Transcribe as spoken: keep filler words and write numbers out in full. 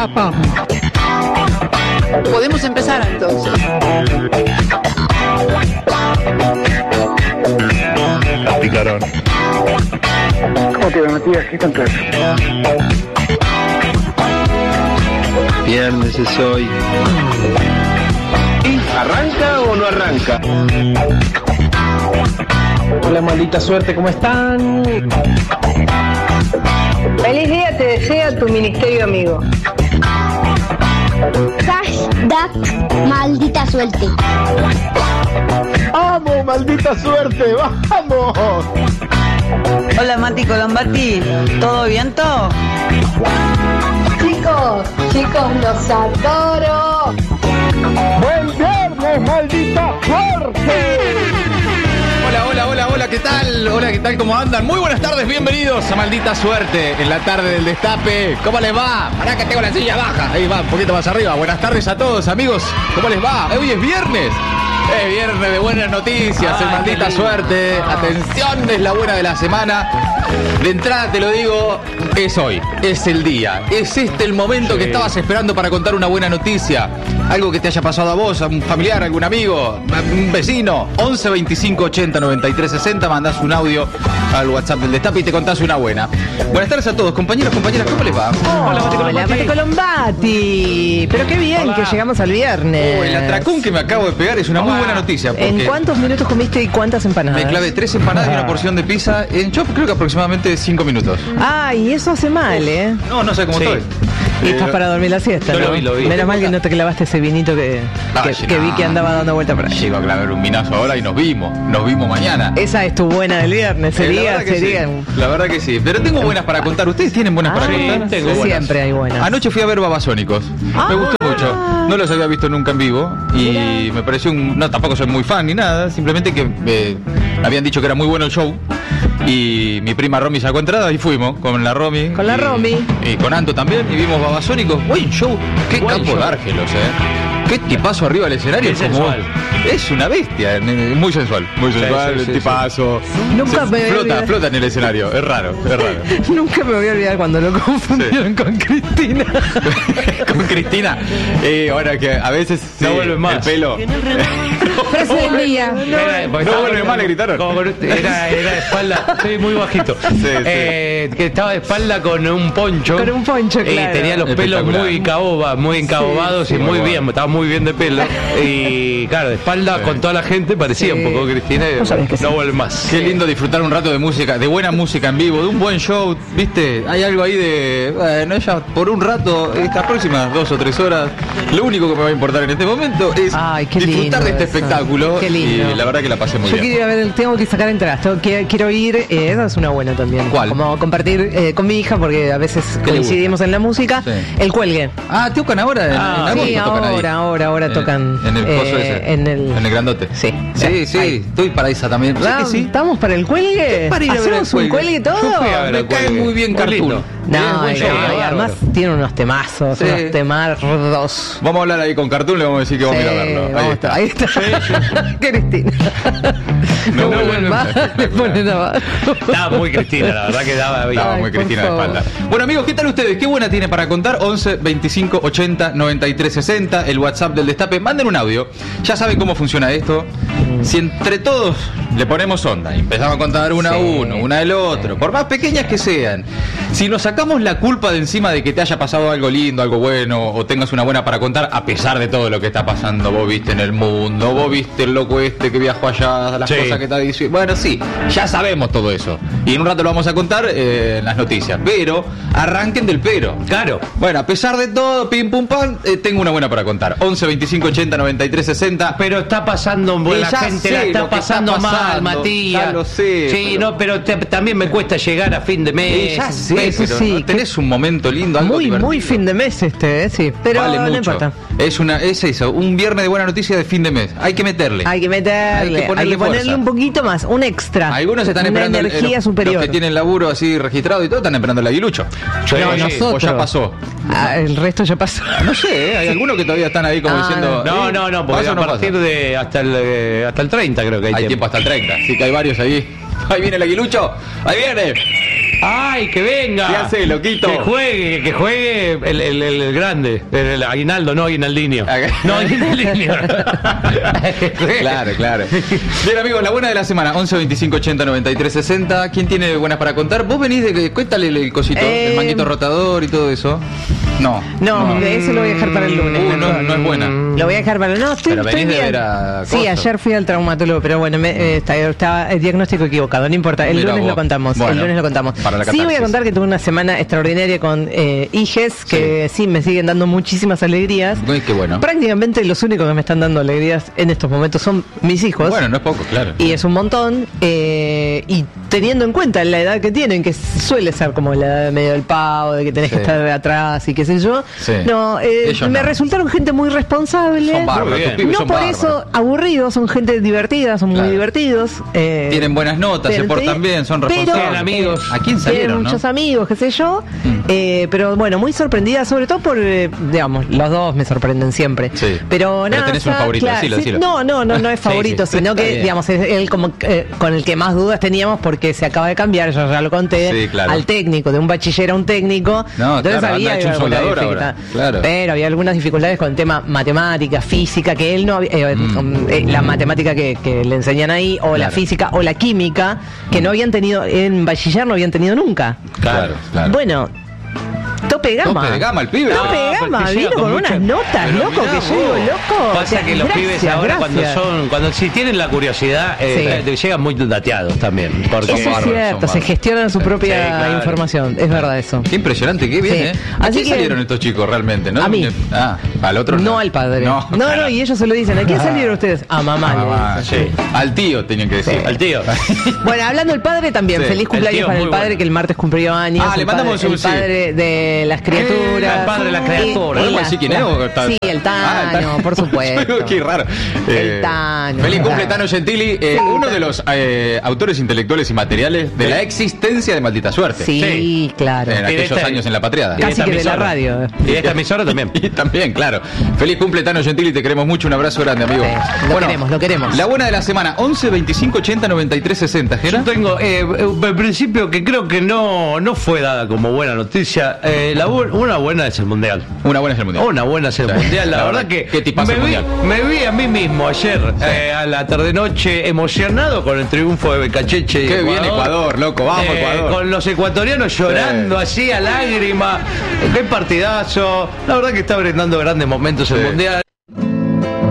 destapa. Podemos empezar entonces. La picaron. ¿Cómo te va, Matías? ¿Qué contás? Viernes es hoy. ¿Arranca o no arranca? Hola, maldita suerte, ¿cómo están? Feliz día te desea tu ministerio amigo. Hashtag maldita suerte. ¡Vamos, maldita suerte! ¡Vamos! Hola, Mati Colombati, ¿todo viento? Chicos, chicos, los adoro. ¡Buen viernes, maldita suerte! Hola, hola, hola, hola, ¿qué tal? Hola, ¿qué tal? ¿Cómo andan? Muy buenas tardes, bienvenidos a Maldita Suerte en la tarde del Destape. ¿Cómo les va? Pará que tengo la silla baja. Ahí va, un poquito más arriba. Buenas tardes a todos, amigos. ¿Cómo les va? Hoy es viernes. Es viernes de buenas noticias, en Maldita Suerte. Atención, es la buena de la semana. De entrada te lo digo, es hoy, es el día. Es este el momento sí. que estabas esperando para contar una buena noticia. Algo que te haya pasado a vos, a un familiar, a algún amigo, a un vecino. once veinticinco ochenta noventa y tres sesenta, mandás un audio al WhatsApp del Destape y te contás una buena. Buenas tardes a todos, compañeros, compañeras, ¿cómo les va? Hola, Mati Colombati. Hola, Mati Colombati. Pero qué bien Hola. que llegamos al viernes. Oh, el atracón que me acabo de pegar es una Hola. muy buena noticia. ¿En cuántos minutos comiste y cuántas empanadas? Me clavé tres empanadas y una porción de pizza en, yo creo que aproximadamente cinco minutos. Ay, eso hace mal, ¿eh? No, no sé cómo sí. estoy. Y estás para dormir la siesta, ¿no? ¿no? Lo vi, lo vi. Menos mal que no te clavaste ese vinito que, no, que, que vi que andaba dando vuelta por ahí. Llego a clavar un minazo ahora y nos vimos. Nos vimos mañana. Esa es tu buena del viernes, sería, eh, la sería. Sí. La verdad que sí. Pero tengo buenas para contar. ¿Ustedes tienen buenas ah, para contar? Tengo buenas. Siempre hay buenas. Anoche fui a ver Babasónicos. Ah, me gustó mucho. No los había visto nunca en vivo. Y Mira. me pareció un... No, tampoco soy muy fan ni nada. Simplemente que eh, habían dicho que era muy bueno el show. Y mi prima Romy sacó entrada y fuimos con la Romy. Con la y, Romy. Y con Anto también. Y vimos Babasónicos. Buen show. Qué Buen campo show. de Árgelos, eh. Qué tipazo arriba del escenario. Qué sensual. Es una bestia. Muy sensual. Muy sensual. Sí, sí, sí, el tipazo. Sí. Nunca me flota, flota en el escenario. Es raro. Es raro. Nunca me voy a olvidar cuando lo confundieron sí. con Cristina. Con Cristina. Eh, ahora que a veces sí, no vuelve más. El pelo. Frase del día. No, no vuelve más, le gritaron. Como, era, era de espalda. Estoy muy bajito. Sí, sí. Eh, que estaba de espalda con un poncho. Con un poncho, claro. Y tenía los pelos muy caoba, muy encabobados sí, sí, y muy, muy bien. Estaba muy bien de pelo. Y claro, de espalda sí. con toda la gente parecía sí. un poco Cristina. Y no, no vuelve más. Qué lindo disfrutar un rato de música, de buena música en vivo, de un buen show. ¿Viste? Hay algo ahí de. Bueno, ella por un rato, estas próximas dos o tres horas, lo único que me va a importar en este momento es Ay, disfrutar de este eso. espectáculo. Qué lindo. Y la verdad que la pasé muy Yo bien. Quiero ir a ver, tengo que sacar entradas. Tengo, quiero, quiero ir. Eh, esa es una buena también. ¿Cuál? Como compartir eh, con mi hija, porque a veces coincidimos en la música. Sí. El cuelgue. Ah, tocan ahora. En, ah, en sí, ahora, ahora, ahora, ahora en, tocan. En el coso eh, ese. En el, en el grandote. Sí. Sí, sí. Ahí. Estoy para esa también. Ah, sí. ¿Estamos para el cuelgue? Para ir a ver el ¿Hacemos un cuelgue todo? Yo fui a ver Me cae muy bien Cartoon. No, y, no, y además tiene unos temazos, sí. unos temardos. Vamos a hablar ahí con Cartoon, le vamos a decir que vamos sí, a ir a verlo. Ahí está. Ahí está. Sí. Cristina. No, no vuelve más. Le ponen abajo. Estaba muy Cristina, la verdad que daba bien. Estaba muy Cristina de espalda. Bueno, amigos, ¿qué tal ustedes? ¿Qué buena tiene para contar? once veinticinco ochenta noventa y tres sesenta, el WhatsApp del Destape. Manden un audio. Ya saben cómo funciona esto. Si entre todos le ponemos onda y empezamos a contar una sí. a uno, una del otro, por más pequeñas que sean, si nos sacamos la culpa de encima de que te haya pasado algo lindo, algo bueno, o tengas una buena para contar, a pesar de todo lo que está pasando, vos viste en el mundo, vos viste el loco este que viajó allá, las sí. cosas que está diciendo. Bueno, sí, ya sabemos todo eso. Y en un rato lo vamos a contar eh, en las noticias. Pero, arranquen del pero. Claro. Bueno, a pesar de todo, pim pum pam, eh, tengo una buena para contar. once veinticinco ochenta noventa y tres sesenta. Pero está pasando, bueno, la gente la está pasando, está pasando mal, Matías. Ya lo sé. Sí, pero... no, pero te, también me cuesta llegar a fin de mes. Sí, ya sé, eso pero sí. ¿no tenés un momento lindo, algo muy, divertido? Muy fin de mes este, ¿eh? Sí. Pero vale no mucho. importa. Es una, es eso, un viernes de buena noticia de fin de mes. Hay que meterle. Hay que meterle. Hay que ponerle, hay que ponerle un poquito más, un extra. Algunos están una esperando energía el, superior. Los que tienen laburo así registrado y todo están esperando el aguilucho. Sí, no, nosotros. O ya pasó. Ah, el resto ya pasó. No sé, ¿eh? Hay algunos que todavía están ahí como ah, diciendo. No, no, no, porque a partir pasa? de hasta el eh, hasta el treinta creo que hay, hay tiempo. tiempo hasta el treinta, así que hay varios ahí. Ahí viene el aguilucho, ahí viene. ¡Ay, que venga! ¿Qué hace, loquito? Que juegue, que juegue el, el, el, el grande, el, el Aguinaldo, no Aguinaldinho. No, Aguinaldinho. Claro, claro. Bien, amigos, la buena de la semana, once veinticinco ochenta noventa y tres sesenta. ¿Quién tiene buenas para contar? Vos venís de... Cuéntale el cosito, Eh, el manguito rotador y todo eso. No. No, de eso lo voy a dejar para el lunes. Uh, no, no es buena. Lo voy a dejar para el lunes. No, estoy, Pero venís estoy de bien. ver a Sí, Coso. ayer fui al traumatólogo, pero bueno, me, eh, está, está el diagnóstico equivocado, no importa. El Mirá lunes vos. lo contamos. Bueno, el lunes lo contamos. para la Sí, voy a catarsis. contar que tuve una semana extraordinaria con eh, hijes que sí. me siguen dando muchísimas alegrías. Uy, qué bueno. Prácticamente los únicos que me están dando alegrías en estos momentos son mis hijos. Bueno, no es poco, claro. Y es un montón, eh, y teniendo en cuenta la edad que tienen, que suele ser como la edad de medio del pavo, de que tenés Sí. que estar de atrás y qué sé yo, Sí. no, eh, Ellos me no. resultaron gente muy responsable. Son bárbaros, Muy bien. tus pibes No son por bárbaros. eso aburridos, son gente divertida, son Claro. muy divertidos. eh, Tienen buenas notas, se pero- portan bien, son pero- responsables. Tienen amigos. ¿A quién Tienen salieron, no? muchos amigos, qué sé yo, Mm. eh, pero bueno, muy sorprendida, sobre todo por, eh, digamos, los dos me sorprenden siempre. Sí. Pero Pero nada. tenés un favorito, decilo, sí, decilo. No, no, no, no es Sí, favorito, sí. sino Está que, bien. digamos, es el como eh, con el que más dudas teníamos porque se acaba de cambiar, yo ya lo conté, Sí, claro. al técnico, de un bachiller a un técnico. No, entonces claro, había anda hecho un alguna soldador dificultad. ahora, claro. Pero había algunas dificultades con el tema matemática, física, que él no había, eh, Mm. eh, la matemática que, que le enseñan ahí, o la Claro. física, o la química, que no habían tenido, en bachiller no habían tenido nunca. Claro, claro. Bueno, tope gama. Tope de gama el pibe. Tope de No, gama, porque vino llega con, con unas mucha- notas, Pero loco, mirá que yo digo, vos. loco. Pasa que los gracias, pibes ahora cuando gracias. son, cuando si tienen la curiosidad, eh, Sí. eh, llegan muy dateados también. Porque Eso es bárbaros, son cierto, se bárbaros. gestionan su propia Sí, claro. información, es verdad eso. Qué impresionante, qué bien, Sí. ¿eh? ¿A Así quién que- salieron estos chicos realmente? ¿No? A mí. Ah, al otro No al padre. No, no, y ellos se lo dicen. ¿A quién salieron ustedes? A mamá. Ah, le mamá, dicen. sí. Al tío tenían que decir. Sí. al tío. Bueno, hablando del padre también, Sí, feliz el cumpleaños tío para muy el padre bueno. que el martes cumplió años. Ah, le el mandamos padre, un el sí. padre de las criaturas. el padre de las Y- criaturas. y ¿Podemos la- decir quién es? o está- Sí, el Tano, Ah, el Tano. por supuesto. Qué raro. El Tano. Feliz el cumple, Tano. Tano Gentili, eh, uno de los eh, autores intelectuales y materiales de la existencia de Maldita Suerte. Sí, Sí. claro. En Y de aquellos esta- años en la patriada. y Casi esta que de la emisora. radio. Y de esta emisora también. Y también, claro. Feliz cumple, Tano Gentili, te queremos mucho. Un abrazo grande, amigo. Sí, lo queremos, lo queremos. La buena de la semana, once veinticinco ochenta noventa y tres sesenta. Yo ¿Gera? tengo, eh, al principio que creo que no, no fue dada como buena noticia. Eh, la bu- una buena es el mundial. Una buena es el mundial. Una buena es el Sí, mundial. La, la verdad verdad. que ¿Qué tipazo me el vi, mundial? me vi a mí mismo ayer eh, a la tarde noche emocionado con el triunfo de Becacheche. y Qué bien Ecuador, loco, vamos, Eh, Ecuador. Con los ecuatorianos llorando así a lágrimas. Qué partidazo. La verdad que está brindando grandes momentos el Sí. mundial.